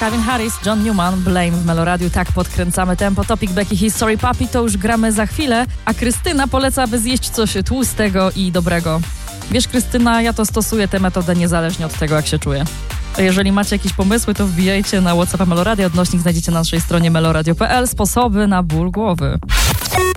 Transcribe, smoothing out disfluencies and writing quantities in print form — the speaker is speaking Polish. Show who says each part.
Speaker 1: Calvin Harris, John Newman, Blame w Meloradiu. Tak podkręcamy tempo. Topic Becky History Puppy to już gramy za chwilę, a Krystyna poleca, aby zjeść coś tłustego i dobrego. Wiesz, Krystyna, ja to stosuję tę metodę niezależnie od tego, jak się czuję. To jeżeli macie jakieś pomysły, to wbijajcie na WhatsAppa Meloradia. Odnośnik znajdziecie na naszej stronie meloradio.pl. Sposoby na ból głowy.